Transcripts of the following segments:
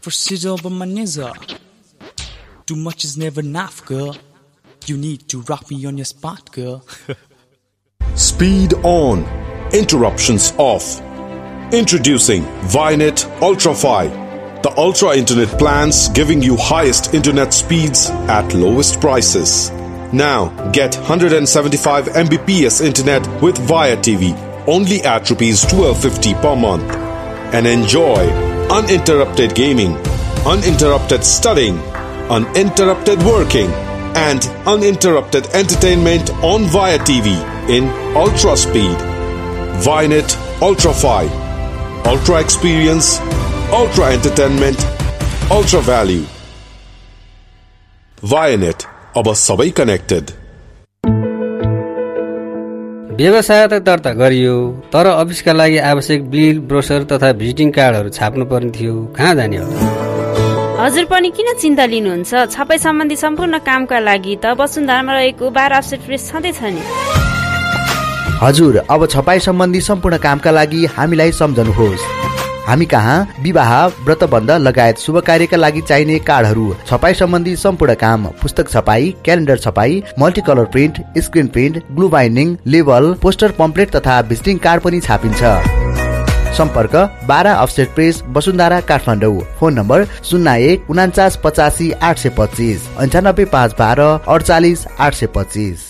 procedure of my nizza. Too much is never enough, girl. You need to rock me on your spot, girl. Speed on. Interruptions off. Introducing Vianet Ultra-Fi, the ultra internet plans giving you highest internet speeds at lowest prices. Now get 175 Mbps internet with Via TV only at ₹1250 per month, and enjoy uninterrupted gaming, uninterrupted studying, uninterrupted working, and uninterrupted entertainment on Via TV in ultra speed. Vianet Ultra-Fi. Ultra experience, ultra entertainment, ultra value. Vianet, अब सबै connected. व्यवसाय त दर्ता गरियो, तर अफिसका लागि आवश्यक bill, brochure तथा भिजिटिङ कार्डहरू छाप्नु पर्ने थियो। कहाँ जाने हो? हजुर पनि किन चिन्ता लिनुहुन्छ? छपाई सम्बन्धी सम्पूर्ण कामका लागि त वसुन्धरामा रहेको 12 अफसेट प्रेस छँदैछ नि। हजुर, अब छपाई सम्बन्धी सम्पूर्ण कामका लागि हामीलाई सम्झनुहोस्। हामी कहाँ विवाह, व्रतबन्ध लगायत शुभ कार्यका लागि चाहिने कार्डहरू, छपाई सम्बन्धी सम्पूर्ण काम, पुस्तक छपाई, क्यालेन्डर छपाई, मल्टिकलर print, screen print, glue binding, label, poster pamphlet तथा भिजिटिङ कार्ड पनि छापिन्छ। सम्पर्क 12 offset press, Vasundhara, Kathmandu. Phone number 01 49 85 825 98 512 48 825।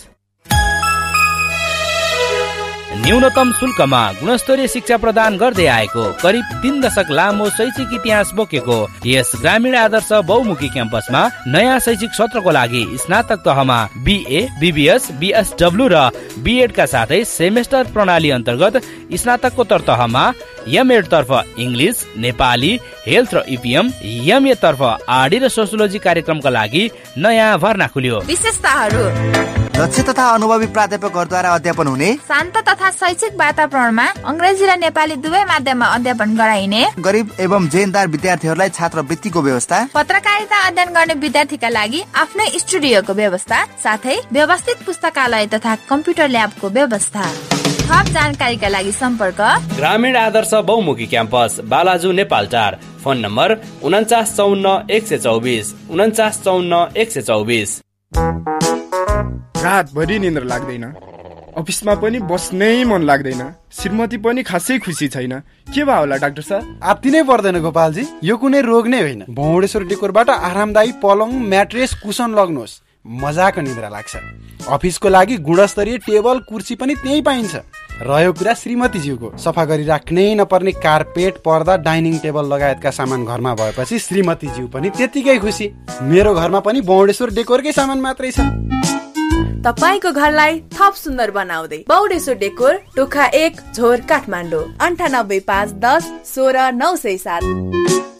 न्यूनतम शुल्कमा गुणस्तरीय शिक्षा प्रदान गर्दै आएको करिब 3 दशक लामो शैक्षिक इतिहास बोकेको यस ग्रामीण आदर्श बहुमुखी क्याम्पसमा नयाँ शैक्षिक सत्रको लागि स्नातक तहमा BA, BBS, BSW र B.Ed का साथै सेमेस्टर प्रणाली अन्तर्गत स्नातकोत्तर तहमा M.Ed तर्फ इङ्ग्लिश, नेपाली, हेल्थ र EPM, MA तर्फ RD र सोसियोलोजी कार्यक्रमका लागि नयाँ भर्ना खुल्यो। विशेषताहरू: दक्ष तथा अनुभवी प्राध्यापकहरूद्वारा अध्यापन हुने, शान्त तथा शैक्षिक वातावरणमा अंग्रेजी र नेपाली दुवै माध्यममा अध्यापन गराइने, गरिब एवं जेनदार विद्यार्थीहरूलाई छात्रवृत्तिको व्यवस्था, पत्रकारिता अध्ययन गर्ने विद्यार्थीका लागि आफ्नै स्टुडियोको व्यवस्था, साथै व्यवस्थित पुस्तकालय तथा कम्प्युटर ल्याबको व्यवस्था। थप जानकारीका लागि सम्पर्क ग्रामीण आदर्श बहुमुखी क्याम्पस, बालाजु, नेपालटार। Phone number 49 54 124 49 54 124। रातभरि निन्द्रा लाग्दैन, अफिसमा पनि बस्नै मन लाग्दैन, श्रीमती पनि खासै खुसी छैन। के भयो होला डाक्टर साहब? आत्ति नै पर्दैन गोपालजी, यो कुनै रोग नै होइन। भौडेश्वर डेकोरबाट आरामदायी पलङ, म्याट्रेस, कुसन लग्नुहोस्, मजाको निन्द्रा लाग्छ। अफिसको लागि गुणस्तरीय टेबल, कुर्सी पनि त्यही पाइन्छ। रह्यो कुरा श्रीमतीज्यूको, सफा गरी राख्नै नपर्ने कार्पेट, पर्दा, डाइनिङ टेबल लगायतका सामान घरमा भएपछि श्रीमतीज्यू पनि त्यतिकै खुसी। मेरो घरमा पनि भौडेश्वर डेकोरकै सामान मात्रै छ। तपाईको घरलाई थप सुन्दर बनाउँदै बौडेश्वर डेकोर, टोखा 1, झोर, काठमाडौँ। 98 510 16 907।